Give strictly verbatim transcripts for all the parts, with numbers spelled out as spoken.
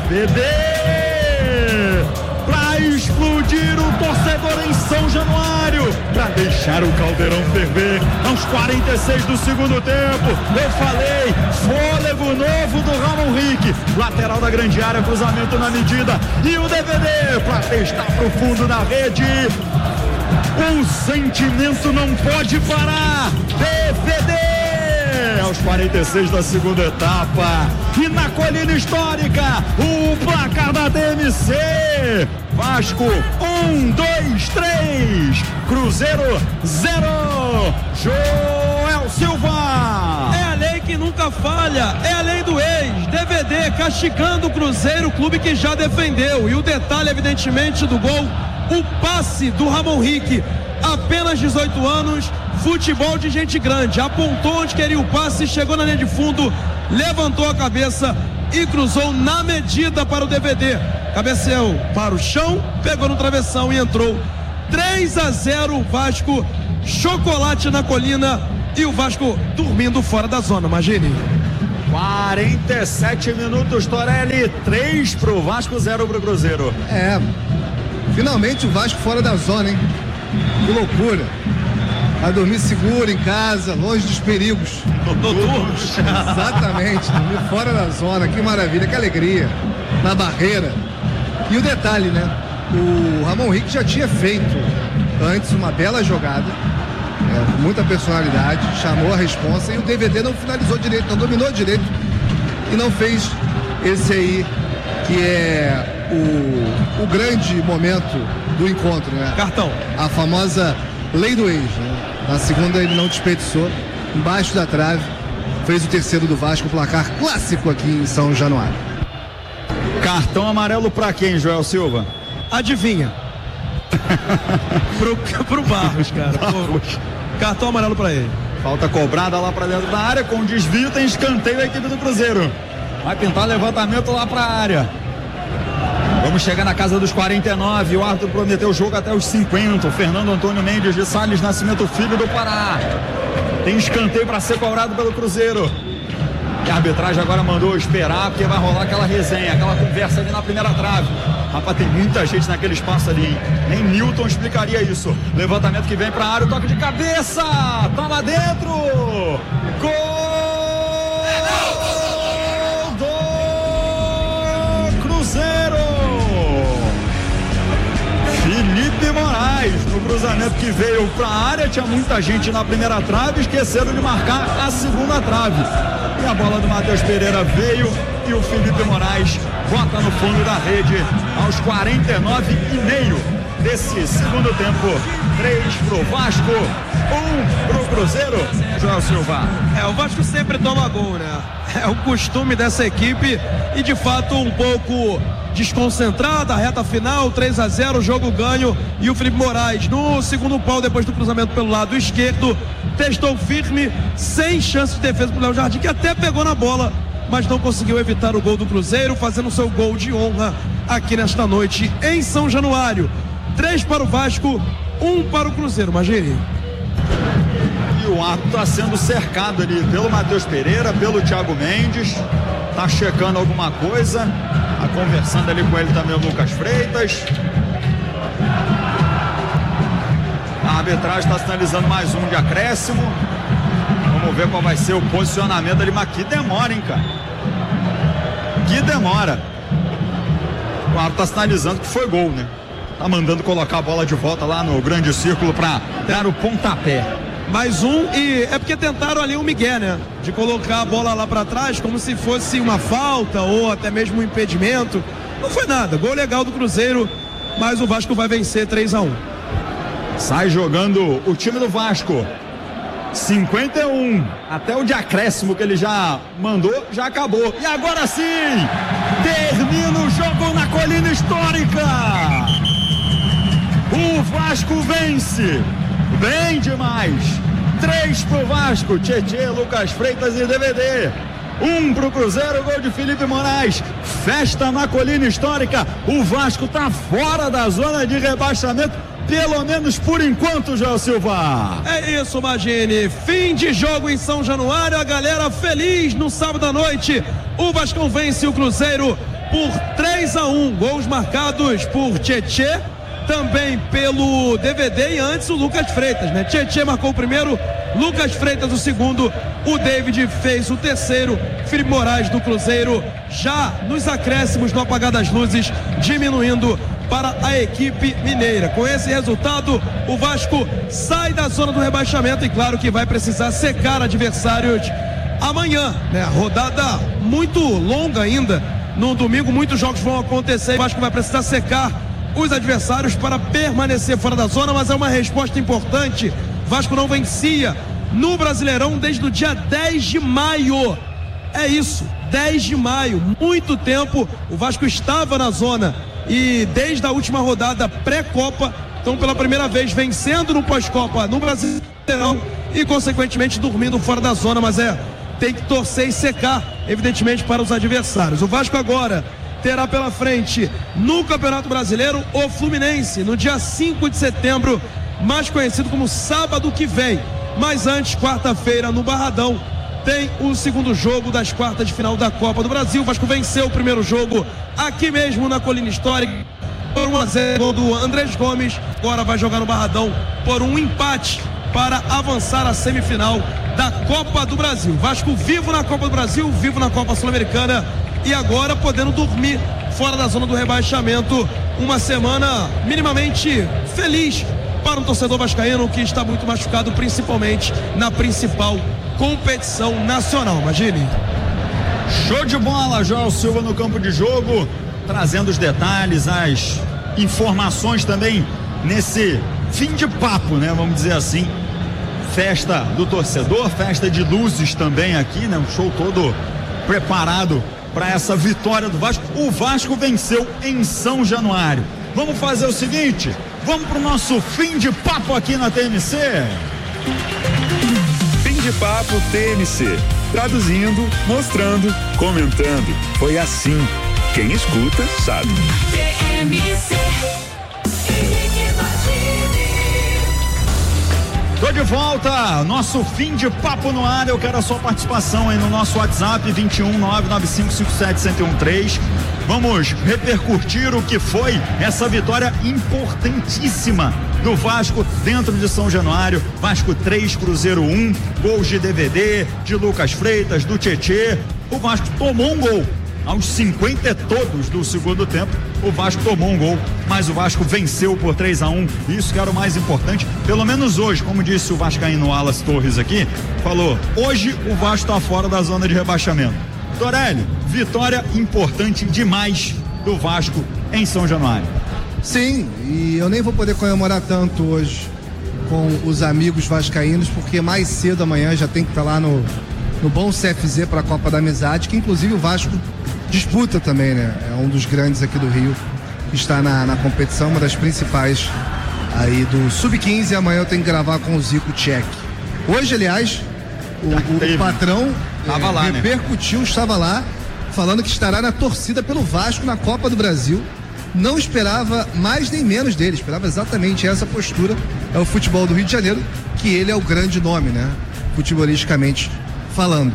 V D para explodir o torcedor em São Januário, para deixar o caldeirão ferver aos quarenta e seis do segundo tempo. Eu falei, fôlego novo do Ramon Rick, lateral da grande área, cruzamento na medida, e o D V D para testar pro fundo da rede. O sentimento não pode parar. D V D aos quarenta e seis da segunda etapa. E na colina histórica, o placar da D M C. Vasco um, dois, três. Cruzeiro zero. Joel Silva. É a lei que nunca falha. É a lei do ex. D V D castigando o Cruzeiro, clube que já defendeu. E o detalhe, evidentemente, do gol, o passe do Ramon Rick. Apenas dezoito anos, futebol de gente grande. Apontou onde queria o passe, chegou na linha de fundo, levantou a cabeça e cruzou na medida para o D V D. Cabeceou para o chão, pegou no travessão e entrou. três a zero Vasco, chocolate na colina e o Vasco dormindo fora da zona, Magini. quarenta e sete minutos, Torelli, três pro Vasco, zero pro Cruzeiro. É, finalmente o Vasco fora da zona, hein? Que loucura. Vai dormir seguro em casa, longe dos perigos noturnos. Exatamente, dormir fora da zona, que maravilha, que alegria. Na barreira. E o detalhe, né? O Ramon Rick já tinha feito antes uma bela jogada, é, com muita personalidade, chamou a responsa e o D V D não finalizou direito, não dominou direito e não fez esse aí que é o, o grande momento do encontro, né? Cartão. A famosa lei do ex, né? Na segunda ele não desperdiçou, embaixo da trave, fez o terceiro do Vasco, placar clássico aqui em São Januário. Cartão amarelo pra quem, Joel Silva? Adivinha? pro, pro Barros, cara. Barros. Cartão amarelo pra ele. Falta cobrada lá pra dentro da área, com desvio, tem escanteio da equipe do Cruzeiro. Vai tentar levantamento lá pra área. Vamos chegar na casa dos quarenta e nove. O árbitro prometeu o jogo até os cinquenta. O Fernando Antônio Mendes de Salles Nascimento Filho do Pará. Tem escanteio para ser cobrado pelo Cruzeiro. E a arbitragem agora mandou esperar, porque vai rolar aquela resenha, aquela conversa ali na primeira trave. Rapaz, tem muita gente naquele espaço ali, hein? Nem Newton explicaria isso. Levantamento que vem para a área, o toque de cabeça. Tá lá dentro. Gol! Felipe Moraes, no cruzamento que veio para a área, tinha muita gente na primeira trave, esqueceram de marcar a segunda trave. E a bola do Matheus Pereira veio e o Felipe Moraes bota no fundo da rede aos quarenta e nove e meio desse segundo tempo. três pro Vasco, um pro Cruzeiro. Joel Silva. É, o Vasco sempre toma gol, né? É o costume dessa equipe e de fato um pouco desconcentrada, a reta final, três a zero, jogo ganho, e o Felipe Moraes no segundo pau, depois do cruzamento pelo lado esquerdo, testou firme, sem chance de defesa pro Léo Jardim, que até pegou na bola, mas não conseguiu evitar o gol do Cruzeiro, fazendo seu gol de honra aqui nesta noite em São Januário. Três para o Vasco, um para o Cruzeiro, Magini. E o ato está sendo cercado ali pelo Matheus Pereira, pelo Thiago Mendes, tá checando alguma coisa, tá conversando ali com ele também o Lucas Freitas. A arbitragem está sinalizando mais um de acréscimo. Vamos ver qual vai ser o posicionamento ali, mas que demora, hein, cara? Que demora. O árbitro está sinalizando que foi gol, né? Tá mandando colocar a bola de volta lá no grande círculo para dar o pontapé. Mais um, e é porque tentaram ali um migué, né? De colocar a bola lá para trás como se fosse uma falta ou até mesmo um impedimento. Não foi nada, gol legal do Cruzeiro, mas o Vasco vai vencer três a um. Sai jogando o time do Vasco. cinquenta e um, até o de acréscimo que ele já mandou, já acabou. E agora sim, termina o jogo na colina histórica. O Vasco vence. Bem demais. Três pro Vasco, Tietê, Lucas Freitas e D V D. Um pro Cruzeiro, gol de Felipe Moraes. Festa na colina histórica. O Vasco tá fora da zona de rebaixamento, pelo menos por enquanto, Joel Silva. É isso, Magini. Fim de jogo em São Januário. A galera feliz no sábado à noite. O Vascão vence o Cruzeiro por três a um, gols marcados por Tietê, também pelo D V D e antes o Lucas Freitas, né? Tietê marcou o primeiro, Lucas Freitas o segundo, o David fez o terceiro, Felipe Moraes do Cruzeiro já nos acréscimos, no apagar das luzes, diminuindo para a equipe mineira. Com esse resultado, o Vasco sai da zona do rebaixamento e claro que vai precisar secar adversários amanhã, né? Rodada muito longa ainda, no domingo muitos jogos vão acontecer, o Vasco vai precisar secar os adversários para permanecer fora da zona, mas é uma resposta importante. Vasco não vencia no Brasileirão desde o dia dez de maio. É isso, dez de maio, muito tempo o Vasco estava na zona e desde a última rodada pré-Copa, então pela primeira vez vencendo no pós-Copa no Brasileirão e consequentemente dormindo fora da zona, mas é, tem que torcer e secar evidentemente para os adversários. O Vasco agora terá pela frente no Campeonato Brasileiro o Fluminense no dia cinco de setembro, mais conhecido como sábado que vem, mas antes, quarta-feira no Barradão, tem o segundo jogo das quartas de final da Copa do Brasil. O Vasco venceu o primeiro jogo aqui mesmo na Colina Histórica por um a zero do Andrés Gomes, agora vai jogar no Barradão por um empate para avançar à semifinal da Copa do Brasil. Vasco vivo na Copa do Brasil, vivo na Copa Sul-Americana e agora podendo dormir fora da zona do rebaixamento, uma semana minimamente feliz para um torcedor vascaíno que está muito machucado, principalmente na principal competição nacional. Imagine. Show de bola, Joel Silva no campo de jogo, trazendo os detalhes, as informações também nesse fim de papo, né? Vamos dizer assim, festa do torcedor, festa de luzes também aqui, né? Um show todo preparado para essa vitória do Vasco. O Vasco venceu em São Januário. Vamos fazer o seguinte, vamos pro nosso fim de papo aqui na T M C. Fim de papo T M C. Traduzindo, mostrando, comentando. Foi assim. Quem escuta sabe. T M C. Tô de volta, nosso fim de papo no ar. Eu quero a sua participação aí no nosso WhatsApp vinte e um, nove nove cinco cinco sete, um zero um três. Vamos repercutir o que foi essa vitória importantíssima do Vasco dentro de São Januário. Vasco três, Cruzeiro um, gols de D V D, de Lucas Freitas, do Tietê. O Vasco tomou um gol aos cinquenta todos do segundo tempo. O Vasco tomou um gol, mas o Vasco venceu por três a um. Isso que era o mais importante, pelo menos hoje, como disse o vascaíno Wallace Torres aqui, falou, hoje o Vasco está fora da zona de rebaixamento. Torelli, vitória importante demais do Vasco em São Januário. Sim, e eu nem vou poder comemorar tanto hoje com os amigos vascaínos, porque mais cedo amanhã já tem que estar lá no, no bom C F Z para a Copa da Amizade, que inclusive o Vasco disputa também, né? É um dos grandes aqui do Rio, que está na, na competição, uma das principais aí do sub quinze. Amanhã eu tenho que gravar com o Zico Tchek. Hoje, aliás, o, o, o patrão Tava é, lá, repercutiu, né? Estava lá, falando que estará na torcida pelo Vasco na Copa do Brasil. Não esperava mais nem menos dele, esperava exatamente essa postura. É o futebol do Rio de Janeiro, que ele é o grande nome, né? Futebolisticamente falando.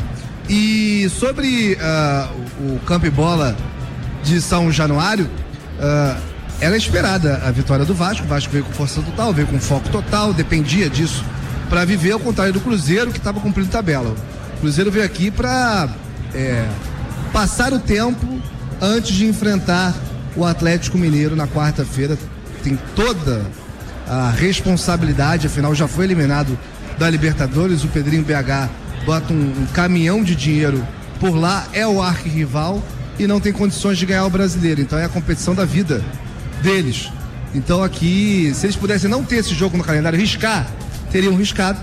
E sobre uh, o campo e bola de São Januário, uh, era esperada a vitória do Vasco. O Vasco veio com força total, veio com foco total, dependia disso para viver, ao contrário do Cruzeiro, que estava cumprindo tabela. O Cruzeiro veio aqui para é, passar o tempo antes de enfrentar o Atlético Mineiro na quarta-feira. Tem toda a responsabilidade, afinal já foi eliminado da Libertadores. O Pedrinho B H bota um, um caminhão de dinheiro por lá, é o arquirrival e não tem condições de ganhar o Brasileiro, então é a competição da vida deles. Então aqui, se eles pudessem não ter esse jogo no calendário, riscar, teriam riscado.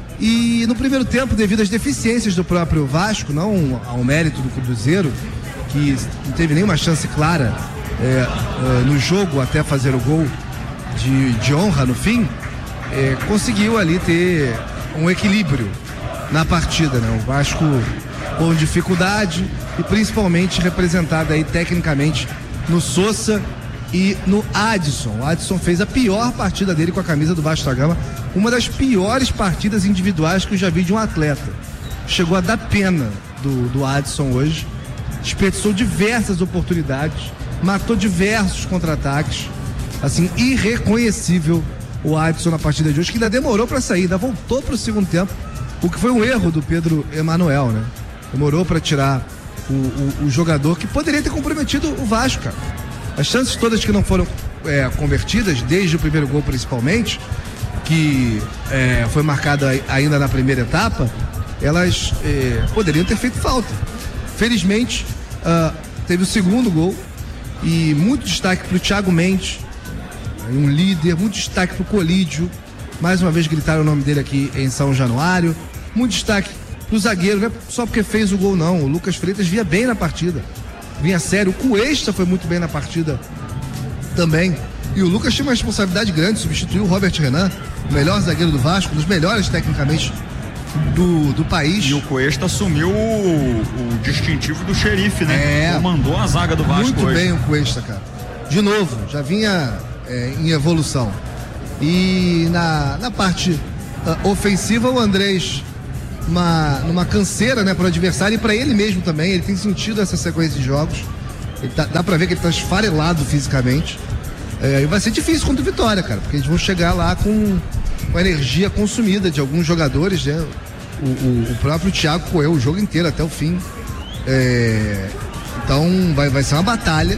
E no primeiro tempo, devido às deficiências do próprio Vasco, não ao mérito do Cruzeiro, que não teve nenhuma chance clara é, é, no jogo até fazer o gol de, de honra no fim, é, conseguiu ali ter um equilíbrio na partida, né? O Vasco com dificuldade e principalmente representado aí tecnicamente no Sousa e no Adson. O Adson fez a pior partida dele com a camisa do Vasco da Gama, uma das piores partidas individuais que eu já vi de um atleta. Chegou a dar pena do, do Adson hoje desperdiçou diversas oportunidades, matou diversos contra-ataques. Assim, irreconhecível o Adson na partida de hoje, que ainda demorou para sair, ainda voltou para o segundo tempo, o que foi um erro do Pedro Emanuel, né? Demorou para tirar o, o, o jogador que poderia ter comprometido o Vasco, cara. As chances todas que não foram é, convertidas, desde o primeiro gol principalmente, que é, foi marcada ainda na primeira etapa, elas é, poderiam ter feito falta. Felizmente, uh, teve o segundo gol e muito destaque para o Thiago Mendes, um líder, muito destaque para o Colídio, mais uma vez gritaram o nome dele aqui em São Januário, muito destaque para o zagueiro, não é só porque fez o gol não, o Lucas Freitas vinha bem na partida, vinha sério, o Cuesta foi muito bem na partida também, e o Lucas tinha uma responsabilidade grande, substituiu o Robert Renan, o melhor zagueiro do Vasco, um dos melhores tecnicamente do, do país. E o Cuesta assumiu o, o distintivo do xerife, né? É, comandou a zaga do Vasco muito hoje. bem o Cuesta, cara, de novo, já vinha é, em evolução. E na, na parte uh, ofensiva, o Andrés uma, numa canseira, né, para o adversário e para ele mesmo também. Ele tem sentido essa sequência de jogos. Ele tá, dá para ver que ele está esfarelado fisicamente. É, e vai ser difícil contra o Vitória, cara, porque eles vão chegar lá com, com a energia consumida de alguns jogadores, né? O, o, o próprio Thiago correu o jogo inteiro até o fim. É, então vai, vai ser uma batalha.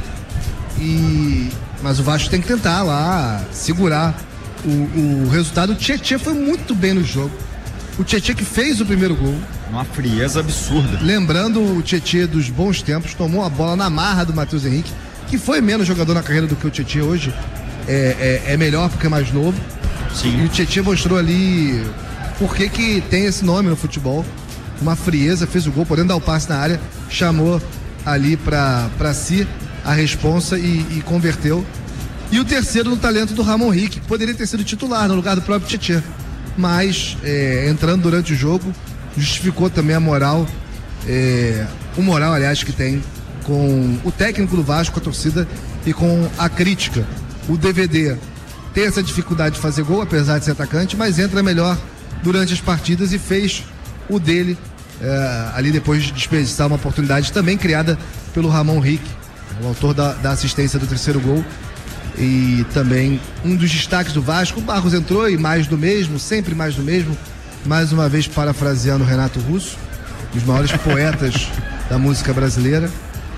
E, mas o Vasco tem que tentar lá segurar o, o resultado. O Tietê foi muito bem no jogo. O Tietê que fez o primeiro gol. Uma frieza absurda. Lembrando o Tietê dos bons tempos, tomou a bola na marra do Matheus Henrique, que foi menos jogador na carreira do que o Tietê hoje. É, é, é melhor porque é mais novo. Sim. E o Tietê mostrou ali por que que tem esse nome no futebol. Uma frieza, fez o gol, podendo dar o passe na área, chamou ali pra, pra si a responsa e, e converteu. E o terceiro no talento do Ramon Rick, que poderia ter sido titular no lugar do próprio Tietê, mas é, entrando durante o jogo justificou também a moral, é, o moral aliás que tem com o técnico do Vasco, com a torcida e com a crítica. O D V D tem essa dificuldade de fazer gol, apesar de ser atacante, mas entra melhor durante as partidas e fez o dele é, ali depois de desperdiçar uma oportunidade também criada pelo Ramon Rick, o autor da, da assistência do terceiro gol. E também um dos destaques do Vasco, o Barros entrou e mais do mesmo, sempre mais do mesmo, mais uma vez parafraseando o Renato Russo, um dos maiores poetas da música brasileira.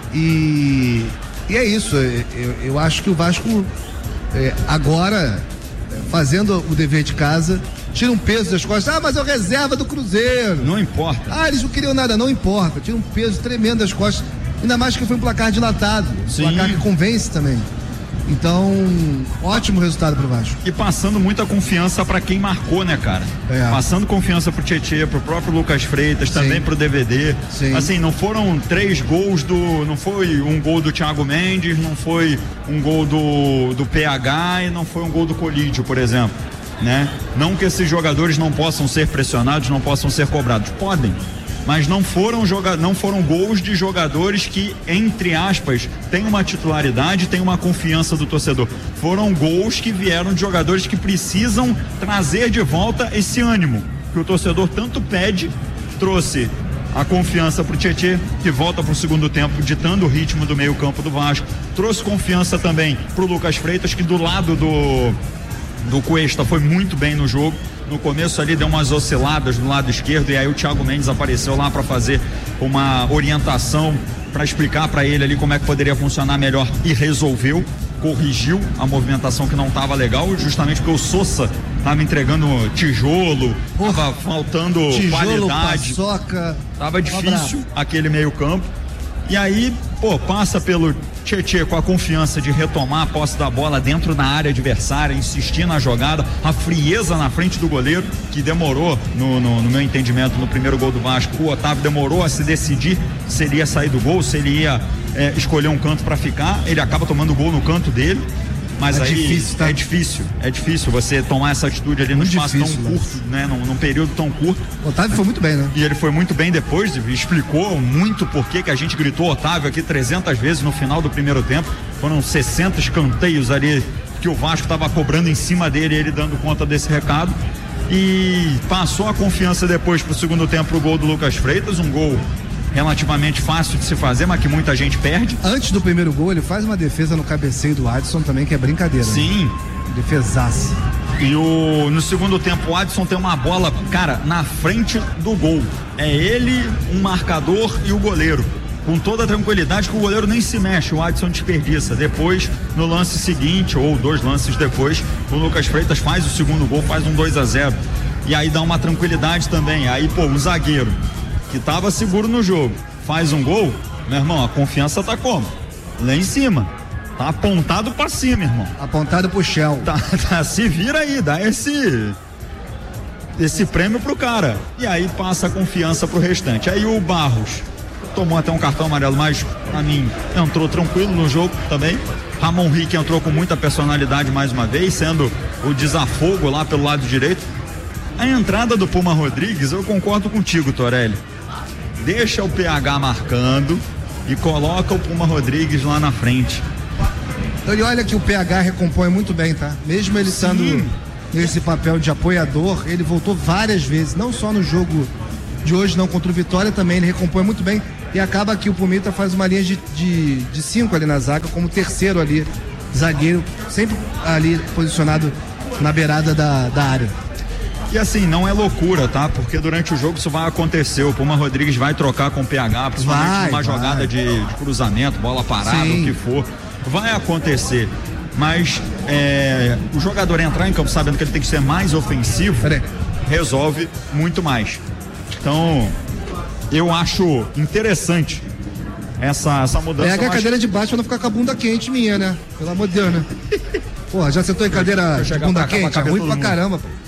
E, e é isso, eu, eu acho que o Vasco é, agora, fazendo o dever de casa, tira um peso das costas. Ah, mas é o reserva do Cruzeiro. Não importa. Ah, eles não queriam nada, não importa, tira um peso tremendo das costas, ainda mais que foi um placar dilatado, um placar que convence também. Então, ótimo resultado pro Vasco. E passando muita confiança para quem marcou, né, cara? É. Passando confiança pro Tietê, pro próprio Lucas Freitas, Sim. também pro D V D. Sim. Assim, não foram três gols do... Não foi um gol do Thiago Mendes, não foi um gol do, do P H e não foi um gol do Colídio, por exemplo, né? Não que esses jogadores não possam ser pressionados, não possam ser cobrados. Podem. Mas não foram, joga... não foram gols de jogadores que, entre aspas, têm uma titularidade, têm uma confiança do torcedor. Foram gols que vieram de jogadores que precisam trazer de volta esse ânimo que o torcedor tanto pede. Trouxe a confiança pro Tietê, que volta pro segundo tempo, ditando o ritmo do meio campo do Vasco. Trouxe confiança também pro Lucas Freitas, que do lado do, do Cuesta foi muito bem no jogo. No começo ali deu umas osciladas do lado esquerdo e aí o Thiago Mendes apareceu lá para fazer uma orientação, para explicar para ele ali como é que poderia funcionar melhor e resolveu, corrigiu a movimentação que não estava legal, justamente porque o Sousa estava entregando tijolo, estava faltando tijolo, qualidade, paçoca, tava difícil aquele meio campo. E aí, pô, passa pelo Tietê com a confiança de retomar a posse da bola dentro da área adversária, insistir na jogada, a frieza na frente do goleiro, que demorou, no, no, no meu entendimento, no primeiro gol do Vasco, o Otávio demorou a se decidir se ele ia sair do gol, se ele ia é, escolher um canto para ficar, ele acaba tomando o gol no canto dele. Mas é aí difícil, tá? é difícil, é difícil você tomar essa atitude ali num espaço difícil, tão curto, né? Num, num período tão curto. O Otávio foi muito bem, né? E ele foi muito bem depois, explicou muito por que que a gente gritou Otávio aqui trezentas vezes no final do primeiro tempo. Foram sessenta escanteios ali que o Vasco estava cobrando em cima dele e ele dando conta desse recado. E passou a confiança depois pro segundo tempo pro gol do Lucas Freitas, um gol relativamente fácil de se fazer, mas que muita gente perde. Antes do primeiro gol, ele faz uma defesa no cabeceio do Adson também, que é brincadeira. Sim. Né? Defesaça. E o, no segundo tempo, o Adson tem uma bola, cara, na frente do gol. É ele, um marcador e o goleiro. Com toda a tranquilidade, que o goleiro nem se mexe, o Adson desperdiça. Depois, no lance seguinte, ou dois lances depois, o Lucas Freitas faz o segundo gol, faz um dois a zero. E aí dá uma tranquilidade também. Aí, pô, o zagueiro, que tava seguro no jogo, faz um gol, meu irmão, a confiança tá como? Lá em cima. Tá apontado pra cima, irmão. Apontado pro Shell. Tá, tá, se vira aí, dá esse esse prêmio pro cara. E aí passa a confiança pro restante. Aí o Barros tomou até um cartão amarelo, mas pra mim entrou tranquilo no jogo também. Ramon Rick entrou com muita personalidade mais uma vez, sendo o desafogo lá pelo lado direito. A entrada do Puma Rodrigues, eu concordo contigo, Torelli. Deixa o P H marcando e coloca o Puma Rodrigues lá na frente. E olha que o P H recompõe muito bem, tá? Mesmo ele estando nesse papel de apoiador, ele voltou várias vezes, não só no jogo de hoje, não, contra o Vitória também, ele recompõe muito bem e acaba que o Pumita faz uma linha de, de, de cinco ali na zaga, como terceiro ali, zagueiro, sempre ali posicionado na beirada da, da área. E assim, não é loucura, tá? Porque durante o jogo isso vai acontecer. O Puma Rodrigues vai trocar com o P H, principalmente vai, numa vai. jogada de, de cruzamento, bola parada, Sim. o que for. Vai acontecer. Mas é, o jogador entrar em campo sabendo que ele tem que ser mais ofensivo, resolve muito mais. Então, eu acho interessante essa, essa mudança. Pega a cadeira acho... de baixo pra não ficar com a bunda quente minha, né? Pelo amor de Deus, né? Porra, já sentou em cadeira de bunda quente? É ruim pra caramba, pô.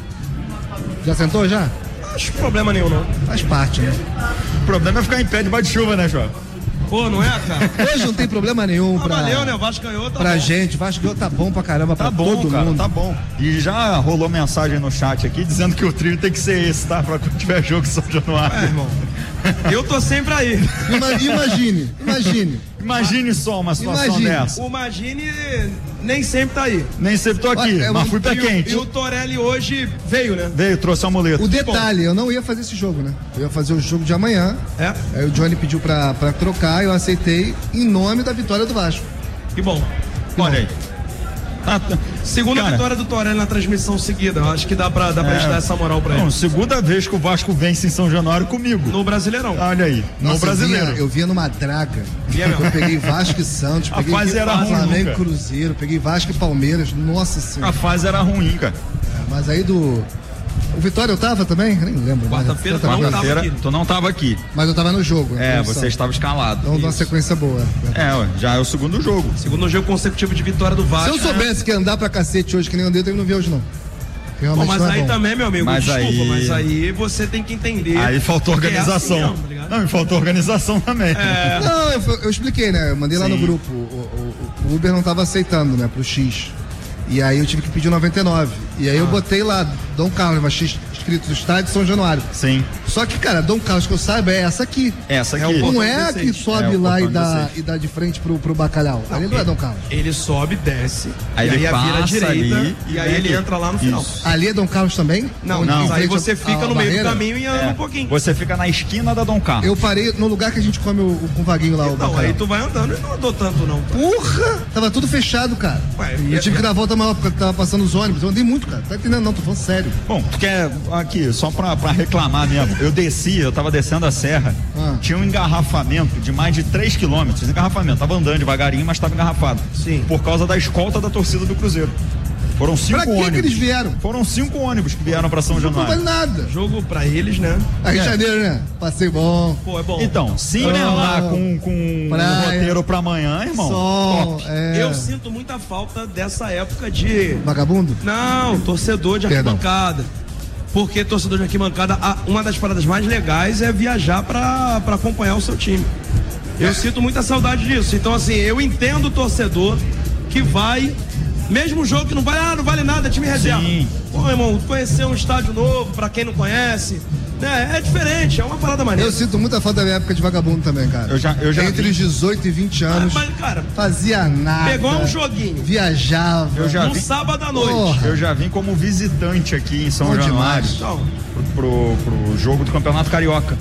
Já sentou já? Acho problema nenhum, não. Faz parte, né? O problema é ficar em pé debaixo de chuva, né, João? Pô, não é, cara? Hoje não tem problema nenhum não, pra... Valeu, né? O Vasco ganhou, tá pra bom. gente. O Vasco ganhou, tá bom pra caramba, tá pra bom, todo cara, mundo. Tá bom, E já rolou mensagem no chat aqui dizendo que o trio tem que ser esse, tá? Pra quando tiver jogo em São Januário. É, irmão. Eu tô sempre aí. Imagine, imagine. Imagine só uma situação Imagine. dessa. O Imagine nem sempre tá aí. Nem sempre tô aqui, Olha, mas eu- fui pé E o, quente. e o Torelli hoje veio, né? Veio, trouxe a muleta. O detalhe, eu não ia fazer esse jogo, né? Eu ia fazer o jogo de amanhã. É? Aí o Johnny pediu pra, pra trocar, eu aceitei em nome da vitória do Vasco. Que bom. Olha aí. Tá, tá. Segunda Cara, vitória do Torelli na transmissão seguida. Eu acho que dá pra, dá pra É. gente dar essa moral pra Não, ele. segunda vez que o Vasco vence em São Januário comigo. No Brasileirão. Olha aí, no Nossa, brasileiro. Eu, via, eu via numa draga. Via mesmo. Eu peguei Vasco e Santos, A peguei fase era ruim Flamengo e nunca. Cruzeiro, peguei Vasco e Palmeiras. Nossa A Senhora. fase era ruim, cara. Mas aí do... O Vitória eu tava também? Nem lembro. mais. Quarta-feira Eu tava- não tava Quarta-feira, aqui. tu não tava aqui. Mas eu tava no jogo. É, então, você estava escalado. Então dá uma Isso. sequência boa. É, ué, já é o segundo jogo. Segundo jogo consecutivo de vitória do Se Vasco. eu soubesse que ia andar pra cacete hoje, que nem andei, eu não vi hoje não. Pô, Realmente mas não é aí bom. também, meu amigo, Mas desculpa, aí- mas aí você tem que entender. Aí faltou que é organização. assim mesmo, tá ligado? Não, e faltou organização também. É. Não, eu, eu expliquei, né? Eu mandei lá Sim. no grupo. O, o- o Uber não tava aceitando, né? Pro X. E aí eu tive que pedir o noventa e nove. E aí eu botei lá, Dom Carlos, mas X escrito do estádio São Januário. Sim, Só que, cara, Dom Carlos, que eu saiba, é essa aqui. essa É aqui. o Não portão é a que dezesseis. sobe É o lá e portão dá, dezesseis. e dá de frente pro, pro bacalhau. Ali não é Dom Carlos. Ele sobe, desce, Aí e ele aí vira à passa direita, ali e e aí vem ele ali. entra lá no final. Isso. Ali é Dom Carlos também? Não, Onde não, em aí frente você a- fica a no meio do barreira? caminho e anda É, um pouquinho. Você fica na esquina da Dom Carlos. Eu parei no lugar que a gente come o, o com o vaguinho lá, o Não, bacalhau. aí tu vai andando e não andou tanto não. pô. Porra! Tava tudo fechado, cara. Ué, eu e- tive que dar a volta maior porque tava passando os ônibus. Eu andei muito, cara. Tá entendendo? Não, tô falando sério. Bom, tu quer aqui, só pra, pra reclamar mesmo. Eu desci, eu tava descendo a serra. Ah. Tinha um engarrafamento de mais de três quilômetros. Engarrafamento, tava andando devagarinho, mas tava engarrafado. Sim. Por causa da escolta da torcida do Cruzeiro. Foram cinco Pra que ônibus. que eles vieram? Foram cinco ônibus que vieram pra São Não vale Januário. nada. Jogo pra eles, né? Aí É. de janeiro, né? Passeio bom. Pô, é bom. Então, se Ah. emendar com, com um Praia. roteiro pra amanhã, irmão, Sol. top. É. Eu sinto muita falta dessa época de... Vagabundo? Não, torcedor de Perdão. arquibancada. Porque torcedor de arquibancada, a- uma das paradas mais legais é viajar pra, pra acompanhar o seu time. Eu sinto muita saudade disso. Então, assim, eu entendo o torcedor que vai, mesmo jogo que não vale, ah, não vale nada, é time reserva. Sim. Pô, irmão, conhecer um estádio novo, pra quem não conhece, né? É diferente, é uma parada maneira. Eu sinto muita falta da minha época de vagabundo também, cara. Eu já- eu já Entre vi. os dezoito e vinte anos, Mas, cara, fazia nada. pegou um joguinho, Viajava. Eu já um vi. sábado à noite. Porra. Eu já vim como visitante aqui em São Bom Januário demais. Então, pro, pro, pro jogo do Campeonato Carioca.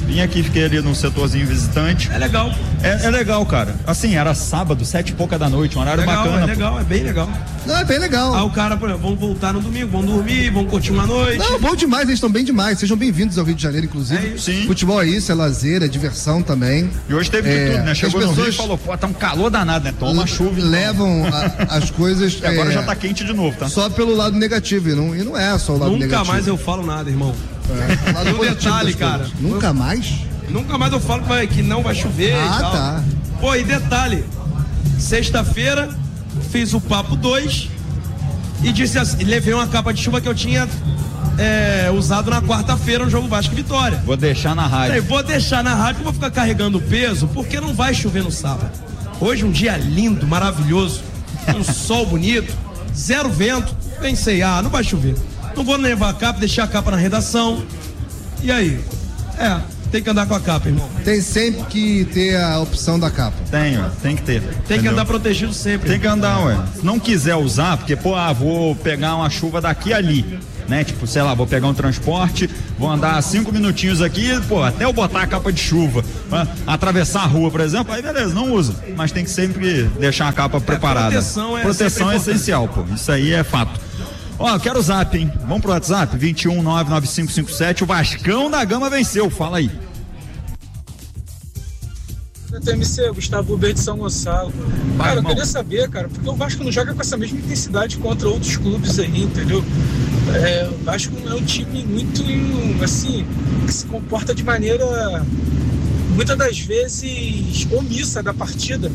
Vim aqui, fiquei ali no setorzinho visitante. É legal. É, é legal, cara. Assim, era sábado, sete e pouca da noite, um horário legal, bacana. É legal, pô. É bem legal. Não, é bem legal. Aí o cara, por exemplo, vamos voltar no domingo, vamos dormir, vamos curtir uma noite. Não, bom demais, eles estão bem demais. Sejam bem-vindos ao Rio de Janeiro, inclusive. É isso. Sim. Futebol é isso, é lazer, é diversão também. E hoje teve É, de tudo, né? Chegou as no Rio e pessoas- falou, pô, tá um calor danado, né? Toma chuva. então. Levam a- as coisas. E agora é, já tá quente de novo, tá? Só pelo lado negativo, e não, e não é só o lado Nunca negativo. mais eu falo nada, irmão. É, o lado E um positivo detalhe, das cara. coisas. Nunca mais? Nunca mais eu falo que, vai- que não vai chover Ah, e tal. tá. Pô, e detalhe, sexta-feira fiz o papo dois e disse assim, levei uma capa de chuva que eu tinha é, usado na quarta-feira no jogo Vasco e Vitória. Vou deixar na rádio. Falei, vou deixar na rádio, vou ficar carregando peso, porque não vai chover no sábado. Hoje um dia lindo, maravilhoso, um sol bonito, zero vento. Pensei, ah, não vai chover. Não vou levar a capa, deixar a capa na redação. E aí? É, tem que andar com a capa, irmão. Tem sempre que ter a opção da capa. Tenho, tem que ter. Tem entendeu? que andar protegido sempre. Tem que andar, ué. Se não quiser usar, porque, pô, ah, vou pegar uma chuva daqui e ali, né? Tipo, sei lá, vou pegar um transporte, vou andar cinco minutinhos aqui, pô, até eu botar a capa de chuva, né? Atravessar a rua, por exemplo, aí beleza, não usa. Mas tem que sempre deixar a capa preparada. proteção é Proteção sempre é importante. essencial, pô. Isso aí é fato. Ó, quero o zap, hein? Vamos pro WhatsApp? vinte e um nove nove cinco cinco sete. O Vascão da Gama venceu. Fala aí. T M C, Gustavo Uber de São Gonçalo. Vai, Cara, eu irmão. queria saber, cara, porque o Vasco não joga com essa mesma intensidade contra outros clubes aí, entendeu? É, o Vasco é um time muito, assim, que se comporta de maneira, muitas das vezes, omissa da partida.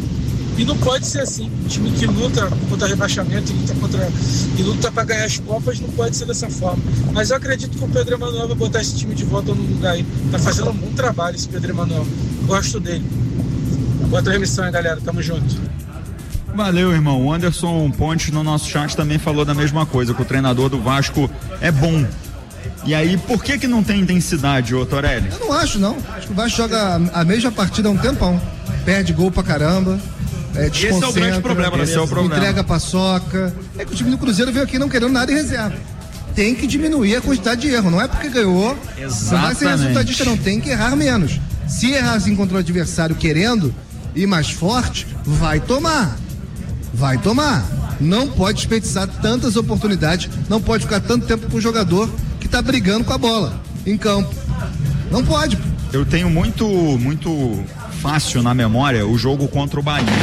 E não pode ser assim. Um time que luta contra rebaixamento e luta, contra, e luta para ganhar as Copas não pode ser dessa forma. Mas eu acredito que o Pedro Emanuel vai botar esse time de volta no lugar aí. Tá fazendo um bom trabalho esse Pedro Emanuel. Gosto dele. Boa transmissão, hein, galera. Tamo junto. Valeu, irmão. O Anderson Pontes no nosso chat também falou da mesma coisa, que o treinador do Vasco é bom. E aí, por que que não tem intensidade, ô Torelli? Eu não acho, não. Acho que o Vasco joga a mesma partida há um tempão. Perde gol pra caramba. É, Esse é o grande problema, né? Esse é o problema. Entrega paçoca. É que o time do Cruzeiro veio aqui não querendo nada em reserva. Tem que diminuir a quantidade de erro. Não é porque ganhou. Não vai ser Exatamente. resultadista, não. Tem que errar menos. Se errar assim contra o adversário querendo ir mais forte, vai tomar. Vai tomar. Não pode desperdiçar tantas oportunidades. Não pode ficar tanto tempo com o jogador que tá brigando com a bola em campo. Não pode. Eu tenho muito, muito fácil na memória o jogo contra o Bahia.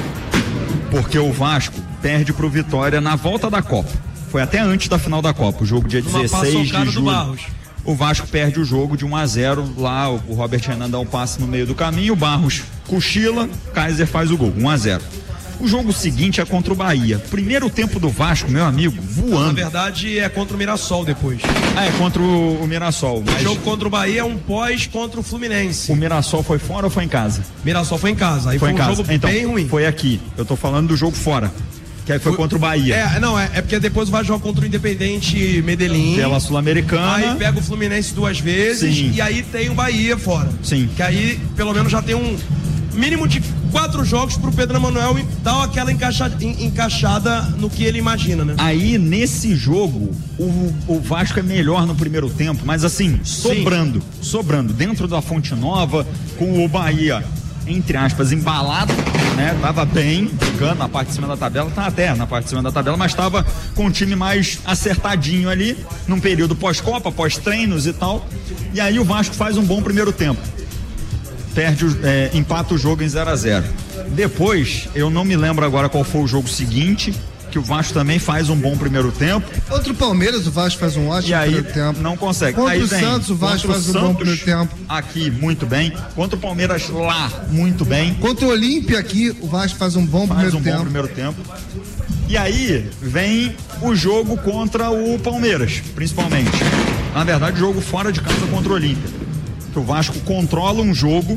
Porque o Vasco perde pro Vitória na volta da Copa. Foi até antes da final da Copa, o jogo dia Uma dezesseis paçocada de do julho. Barros. O Vasco perde o jogo de um a zero lá, o Robert Renan dá um passe no meio do caminho, o Barros cochila, Kaiser faz o gol, um a zero. O jogo seguinte é contra o Bahia. Primeiro tempo do Vasco, meu amigo, Na voando. verdade, é contra o Mirassol depois. Ah, é contra o, o Mirassol. O Mas jogo contra o Bahia é um pós contra o Fluminense. o Mirassol foi fora ou foi em casa? Mirassol foi em casa. Aí Foi foi, em um casa. jogo Então, bem ruim. foi aqui. Eu tô falando do jogo fora. Que aí foi contra o Bahia. É, não, é, é porque depois vai jogar contra o Independente Medellín. Pela Sul-Americana. Aí pega o Fluminense duas vezes. Sim. E aí tem o Bahia fora. Sim. Que aí, pelo menos, já tem um mínimo de quatro jogos pro Pedro Emanuel e dar aquela encaixa, en- encaixada no que ele imagina, né? Aí, nesse jogo, o, o Vasco é melhor no primeiro tempo, mas assim, sobrando, sobrando. Dentro da Fonte Nova, com o Bahia, entre aspas, embalado, né? Tava bem, ficando na parte de cima da tabela, tá até na parte de cima da tabela, mas tava com o time mais acertadinho ali, num período pós-Copa, pós-treinos e tal. E aí o Vasco faz um bom primeiro tempo. Perde, o- é, empata o jogo em zero a zero. Depois, eu não me lembro agora qual foi o jogo seguinte, que o Vasco também faz um bom primeiro tempo. Contra o Palmeiras, o Vasco faz um ótimo E aí primeiro tempo. não consegue. Contra Aí o vem, Santos, o Vasco contra faz um Santos, bom primeiro tempo. Aqui, muito bem. Contra o Palmeiras lá, muito bem. Contra o Olímpia aqui, o Vasco faz um bom Faz primeiro um tempo. bom primeiro tempo. E aí vem o jogo contra o Palmeiras, principalmente. Na verdade, jogo fora de casa contra o Olímpia. Que o Vasco controla um jogo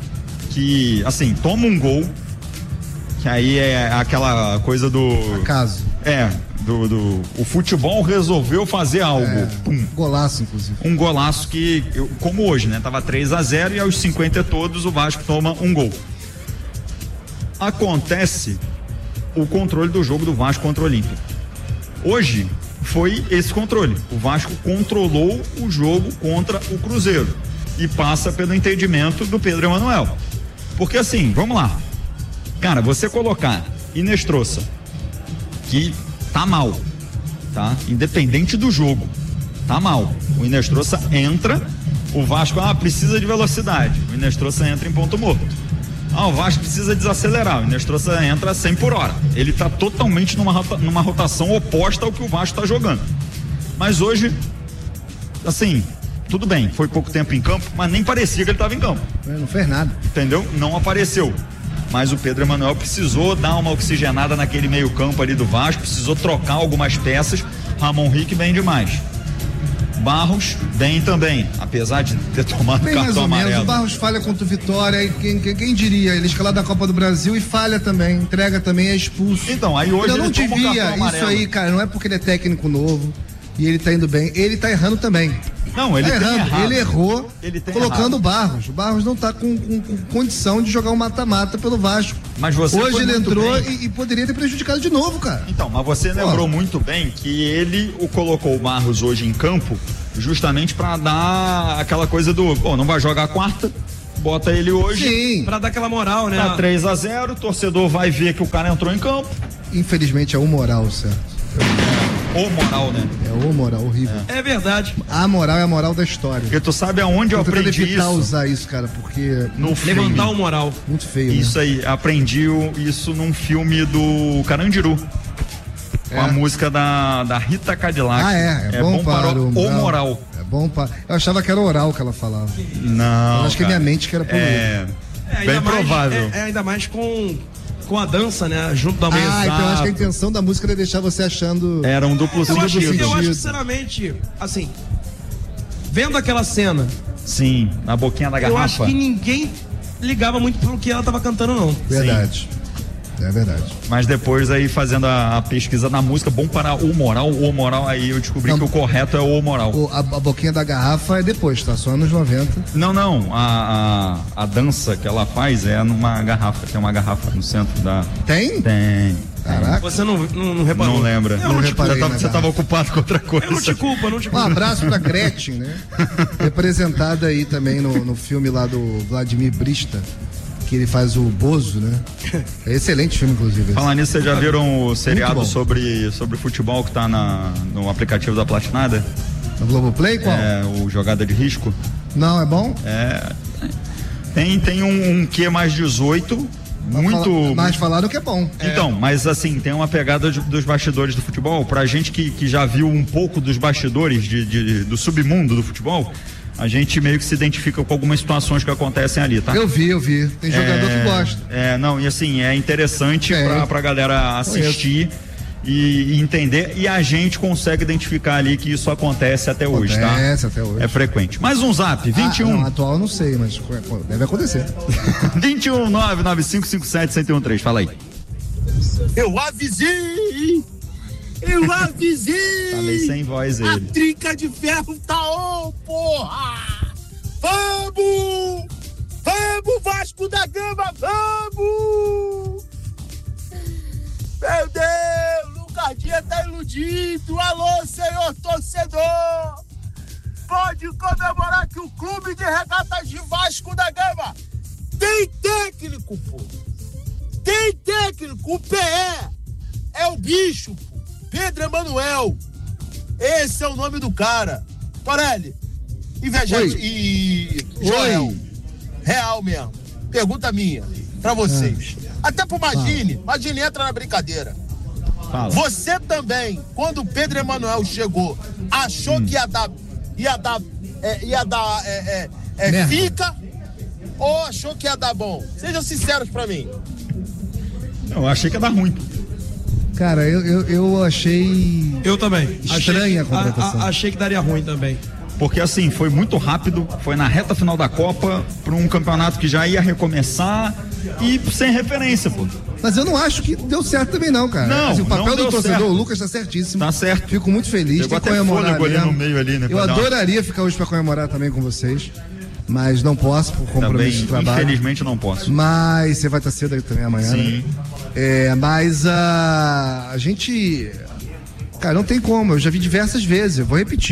que, assim, toma um gol, que aí é aquela coisa do... Caso. É, do, do o futebol resolveu fazer algo. É, Pum. golaço, inclusive. Um golaço que, eu- como hoje, né? Tava três a zero e aos cinquenta e todos o Vasco toma um gol. Acontece o controle do jogo do Vasco contra o Olímpia. Hoje foi esse controle. O Vasco controlou o jogo contra o Cruzeiro. E passa pelo entendimento do Pedro Emanuel. Porque assim, vamos lá. Cara, você colocar Inestrosa, que tá mal, tá? Independente do jogo, tá mal. O Inestrosa entra, o Vasco, ah, precisa de velocidade. O Inestrosa entra em ponto morto. Ah, o Vasco precisa desacelerar. O Inestrosa entra a cem por hora. Ele tá totalmente numa, rota, numa rotação oposta ao que o Vasco tá jogando. Mas hoje, assim, tudo bem, foi pouco tempo em campo, mas nem parecia que ele estava em campo. Não fez nada. Entendeu? Não apareceu. Mas o Pedro Emanuel precisou dar uma oxigenada naquele meio campo ali do Vasco, precisou trocar algumas peças. Ramon Rick bem demais. Barros bem também, apesar de ter tomado bem cartão mais ou amarelo. Menos. O Barros falha contra o Vitória, e quem, quem, quem diria? Ele escalado da Copa do Brasil e falha também, entrega também, é expulso. Então, aí hoje eu não ele toma um devia cartão amarelo. Isso aí, cara, não é porque ele é técnico novo e ele tá indo bem, ele tá errando também. Não, ele tá tem errando. errado. Ele errou ele tem colocando o errado. Barros. O Barros não tá com, com, com condição de jogar um mata-mata pelo Vasco. Mas você Hoje foi ele muito entrou bem. e, e poderia ter prejudicado de novo, cara. Então, mas você Pô. lembrou muito bem que ele o colocou o Barros hoje em campo justamente pra dar aquela coisa do, pô, não vai jogar quarta, bota ele hoje. Sim. Pra dar aquela moral, né? Tá três a zero, o torcedor vai ver que o cara entrou em campo. Infelizmente é o moral, certo? Ou moral, né? É o moral, horrível. É verdade. A moral é a moral da história. Porque tu sabe aonde eu Tô tentando aprendi evitar isso? usar isso, cara, porque No filme. Levantar o moral. muito feio, né? Isso aí, aprendi o- isso num filme do Carandiru. Com É. a música da, da Rita Cadillac. Ah, é. É, bom, para o o moral. moral. É bom para... Eu achava que era oral que ela falava. Não. Eu acho que é cara. minha mente que era por É, É, ainda bem mais, provável. É, é ainda mais com, com a dança, né? Junto da Ah, mesa. então eu acho que a intenção da música era deixar você achando... Era um duplo Eu acho, sentido. eu acho, sentido. sinceramente, assim, vendo aquela cena, Sim, na boquinha da eu acho garrafa. que ninguém ligava muito pro que ela tava cantando, não. Verdade. É verdade. Mas depois aí fazendo a, a pesquisa na música, bom para o moral, o moral, aí eu descobri Não. que o correto é o moral. O- a, a boquinha da garrafa é depois, tá? Só anos noventa. Não, não, a, a, a dança que ela faz é numa garrafa, tem uma garrafa no centro da... Tem? Tem. Caraca. Você não, não, não reparou? Não lembra. Eu Não não, te reparei. Você tava, na você tava garrafa. ocupado com outra coisa. eu não te culpo, eu não te Um culpo. abraço pra Gretchen, né? Representada aí também no, no filme lá do Vladimir Brista, que ele faz o Bozo, né? É excelente filme, inclusive. Falar nisso, vocês já viram o seriado bom. sobre, sobre futebol que tá na, no aplicativo da Platinada? No Globoplay, qual? É, o Jogada de Risco. Não, é bom? É, tem, tem um, um Q mais dezoito, muito... Fala- Mas falaram que é bom. Então, mas assim, tem uma pegada de- dos bastidores do futebol. Pra gente que, que já viu um pouco dos bastidores de, de- do submundo do futebol, a gente meio que se identifica com algumas situações que acontecem ali, tá? Eu vi, eu vi. Tem jogador que gosta. É, não, e assim, é interessante É. pra, pra galera assistir e, e entender, e a gente consegue identificar ali que isso acontece até hoje, tá? Acontece até hoje. É frequente. Mais um zap, vinte e um. Ah, não, atual eu não sei, mas deve acontecer. vinte e um, nove nove cinco cinco sete, um zero um três, fala aí. Eu avisei! Eu avisei! Falei sem voz A ele. trinca de ferro tá on, porra! Vamos! Vamos, Vasco da Gama, vamos! Meu Deus, o Cardinha tá iludido! Alô, senhor torcedor! Pode comemorar que o clube de regatas de Vasco da Gama tem técnico, pô! Tem técnico! O P E é o bicho, pô! Pedro Emanuel! Esse é o nome do cara! Corelli, inveja Oi. e Joel, Oi. real mesmo. Pergunta minha pra vocês. Até pro Magine, Magine entra na brincadeira. Fala. Você também, quando o Pedro Emanuel chegou, achou que ia dar, ia dar, é, ia dar, é, é, é, Merda. fica, ou achou que ia dar bom? Sejam sinceros pra mim. Eu achei que ia dar ruim. Cara, eu, eu, eu achei Eu também. estranha Achei a que- contratação. a- a- achei que daria ruim também. Porque assim, foi muito rápido, foi na reta final da Copa, para um campeonato que já ia recomeçar e sem referência, pô. Mas eu não acho que deu certo também não, cara. Não, Assim, o papel não do deu torcedor, certo. o Lucas tá certíssimo. Tá certo. Fico muito feliz. Pegou Tem que até comemorar fôlego ali mesmo. no meio ali, né, Eu pra dar uma- adoraria ficar hoje pra comemorar também com vocês, mas não posso por compromisso Também, de trabalho. infelizmente, não posso. Mas você vai estar cedo aí também amanhã, Sim. né? É, mas a, a gente... Cara, não tem como. Eu já vi diversas vezes. Eu vou repetir.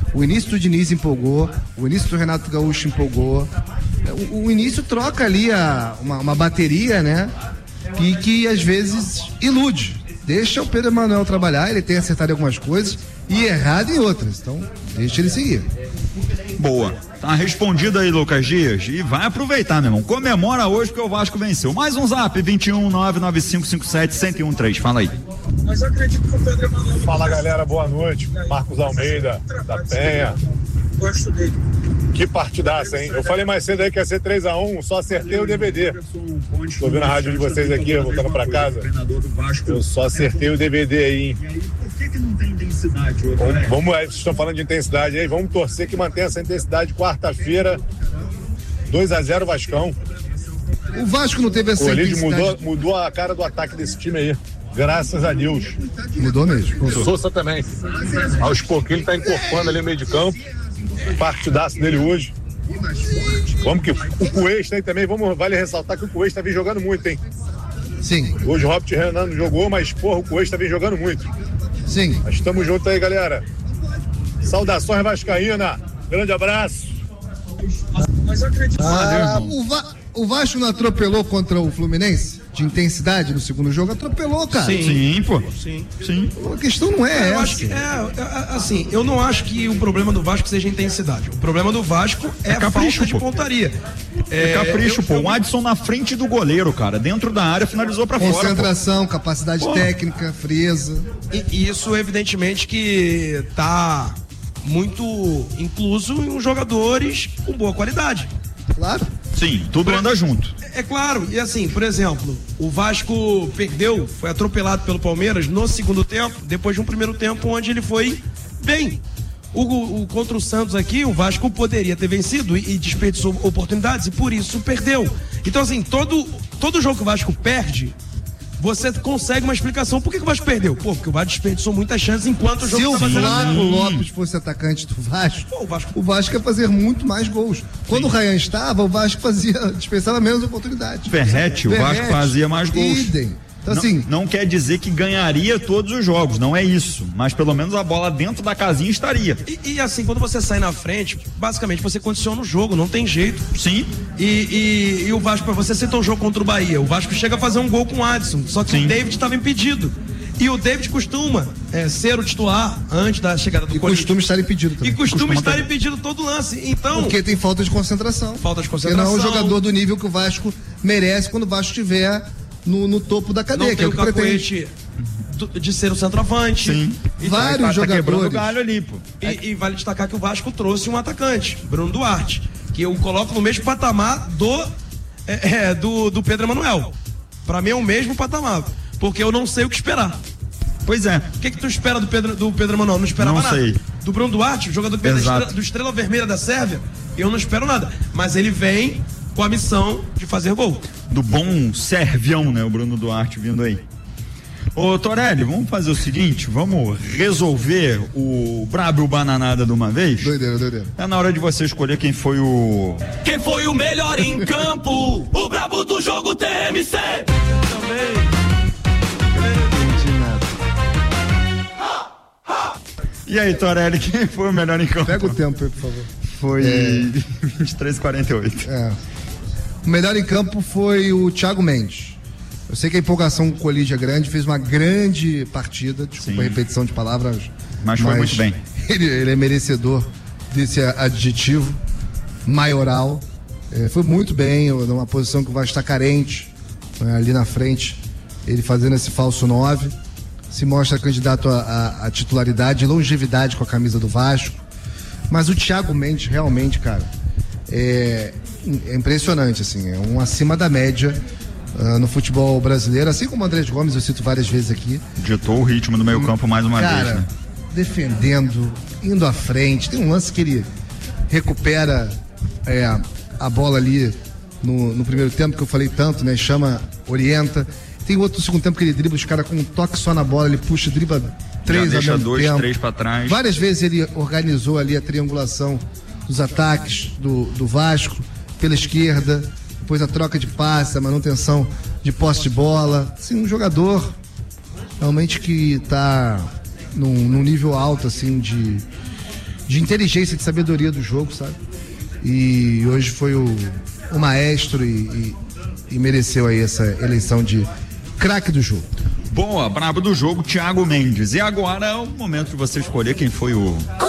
O início do Diniz empolgou, o início do Renato Gaúcho empolgou. O, o início troca ali a, uma, uma bateria, né? Que, que às vezes ilude. Deixa o Pedro Emanuel trabalhar, ele tem acertado em algumas coisas e errado em outras. Então, deixa ele seguir. Boa. Tá respondido aí, Lucas Dias. E vai aproveitar, meu irmão. Comemora hoje porque o Vasco venceu. Mais um zap, vinte e um, nove nove cinco cinco sete, um zero um três. Fala aí. Mas eu acredito que o Pedro Emanuel... Fala, galera, boa noite. Marcos Almeida, da Penha. Gosto dele. Que partidaça, hein? Eu falei mais cedo aí que ia ser três a um, só acertei o D V D. Tô ouvindo a rádio de vocês aqui, voltando pra casa. Eu só acertei o D V D aí, hein? Por que que não tem intensidade hoje? Vamos, vamos, vocês estão falando de intensidade aí, vamos torcer que mantenha essa intensidade quarta-feira, dois a zero Vascão. O Vasco não teve essa O Elide intensidade. mudou, mudou a cara do ataque desse time aí. Graças a Deus. Mudou mesmo. O Sousa também. Aos pouquinhos ele tá encorpando ali no meio de campo. Partidaço dele hoje. Vamos que o Cuesta aí também, vamos, vale ressaltar que o Cuesta vem jogando muito, hein? Sim. Hoje o Robert Renan não jogou, mas porra, o Cuesta vem jogando muito. Sim. Mas estamos juntos aí, galera. Saudações vascaína. Grande abraço. Mas eu acredito... Ah, o, Va- o Vasco não atropelou contra o Fluminense? De intensidade no segundo jogo? Atropelou, cara. Sim, Sim pô. Sim. Sim. A questão não é Eu essa. acho que, é, é, assim, eu não acho que o problema do Vasco seja a intensidade. O problema do Vasco é, É a capricho, falta de pô. pontaria. É capricho, eu- pô. eu- O Adson na frente do goleiro, cara. Dentro da área, finalizou pra fora. Concentração, capacidade Pô. técnica, frieza. E e isso, evidentemente, que tá muito incluso em jogadores com boa qualidade. Claro. Pô. Sim, tudo anda junto. É claro, e assim, por exemplo, o Vasco perdeu, foi atropelado pelo Palmeiras no segundo tempo, depois de um primeiro tempo onde ele foi bem. O, o- contra o Santos aqui, o Vasco poderia ter vencido e, e desperdiçou oportunidades e por isso perdeu. Então, assim, todo, todo jogo que o Vasco perde, você consegue uma explicação. Por que, que o Vasco perdeu? Pô, porque o Vasco desperdiçou muitas chances enquanto o jogo Se o estava sendo Flávio andado. Lopes fosse atacante do Vasco, Pô, o Vasco- o Vasco ia fazer muito mais gols. Quando o Ryan estava, o Vasco fazia, dispensava menos oportunidades. Ferrete, o Vasco Ferrete, fazia mais gols. idem. Então, Não, assim, não quer dizer que ganharia todos os jogos, não é isso. Mas pelo menos a bola dentro da casinha estaria. E, e, assim, quando você sai na frente, basicamente você condiciona o jogo, não tem jeito. Sim. E, e, e o Vasco, você citou o jogo contra o Bahia, o Vasco chega a fazer um gol com o Adson, só que Sim. o David estava impedido. E o David costuma é, ser o titular antes da chegada do e Corinthians. costuma estar impedido E também. costuma, Costuma estar ter. impedido todo lance. Então, Porque tem falta de concentração. falta de Porque concentração. não é um jogador do nível que o Vasco merece quando o Vasco estiver no, no topo da não cadeia, que tem é o o que pretende. cacoete do- de ser o centroavante. Sim. E, Vários Tá quebrando o jogadores. galho ali, pô. e, e vale destacar que o Vasco trouxe um atacante, Bruno Duarte, que eu coloco no mesmo patamar do, é, é, do, do Pedro Emanuel. Pra mim é o mesmo patamar, porque eu não sei o que esperar. Pois é. O que que tu espera do Pedro, do Pedro Emanuel? Não esperava Não nada. sei. Do Bruno Duarte, jogador do, Pedro, Exato. Estrela, do Estrela Vermelha da Sérvia, eu não espero nada. Mas ele vem com a missão de fazer gol. Do bom servião, né? O Bruno Duarte vindo aí. Ô, Torelli, vamos fazer o seguinte, vamos resolver o brabo e o bananada de uma vez? Doideira, doideira. É na hora de você escolher quem foi o... Quem foi o melhor em campo? O brabo do jogo T M C. Entendi nada. E aí, Torelli, quem foi o melhor em campo? Pega o tempo aí, por favor. Foi É. vinte e três e quarenta e oito. É. O melhor em campo foi o Thiago Mendes. Eu sei que a empolgação com o Colídia é grande, fez uma grande partida, desculpa Sim. a repetição de palavras. Mas foi muito bem. Ele, ele é merecedor desse adjetivo maioral. É, foi muito bem, numa posição que o Vasco está carente, né, ali na frente, ele fazendo esse falso nove. Se mostra candidato à- à à titularidade, longevidade com a camisa do Vasco. Mas o Thiago Mendes, realmente, cara, é, é impressionante, assim, é um acima da média ah, no futebol brasileiro, assim como o Andrés Gomes, eu cito várias vezes aqui. Ditou o ritmo do meio campo mais uma Cara, vez, né? defendendo, indo à frente. Tem um lance que ele recupera é, a bola ali no, no primeiro tempo, que eu falei tanto, né? Chama, orienta. Tem outro no segundo tempo que ele dribla os caras com um toque só na bola, ele puxa, dribla três Já deixa ao mesmo dois, tempo. três pra trás. Várias vezes ele organizou ali a triangulação dos ataques do, do Vasco pela esquerda, depois a troca de passe, a manutenção de posse de bola. Assim, um jogador realmente que está num, num nível alto assim de, de inteligência, de sabedoria do jogo, sabe? E hoje foi o, o maestro e, e, e mereceu aí essa eleição de craque do jogo. Boa, brabo do jogo, Thiago Mendes. E agora é o momento de você escolher quem foi o